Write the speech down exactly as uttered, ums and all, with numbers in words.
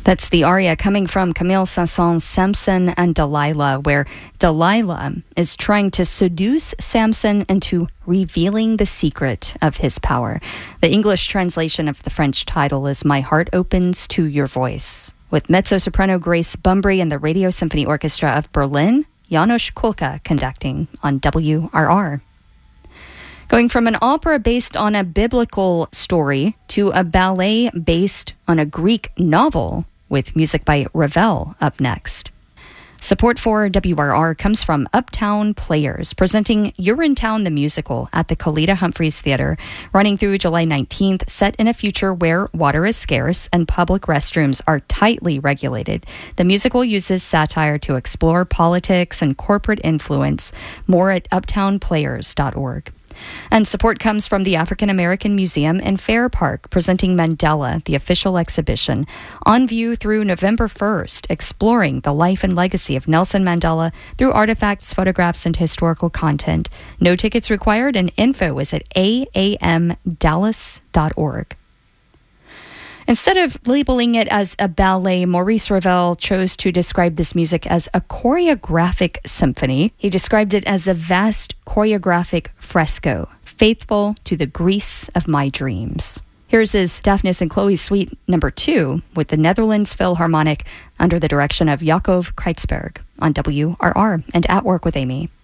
That's the aria coming from Camille Saint-Saëns' Samson and Delilah, where Delilah is trying to seduce Samson into revealing the secret of his power. The English translation of the French title is My Heart Opens to Your Voice. With mezzo-soprano Grace Bumbry and the Radio Symphony Orchestra of Berlin, Janusz Kulka conducting on W R R. Going from an opera based on a biblical story to a ballet based on a Greek novel, with music by Ravel up next. Support for W R R comes from Uptown Players, presenting Urinetown the Musical at the Colita Humphreys Theater, running through July nineteenth, set in a future where water is scarce and public restrooms are tightly regulated. The musical uses satire to explore politics and corporate influence. More at uptown players dot org. And support comes from the African American Museum in Fair Park, presenting Mandela, the official exhibition, on view through November first, exploring the life and legacy of Nelson Mandela through artifacts, photographs, and historical content. No tickets required, and info is at a a m dallas dot org. Instead of labeling it as a ballet, Maurice Ravel chose to describe this music as a choreographic symphony. He described it as a vast choreographic fresco, faithful to the Greece of my dreams. Here's his Daphnis and Chloe Suite number two with the Netherlands Philharmonic under the direction of Jacob Kreitzberg on W R R and At Work with Amy.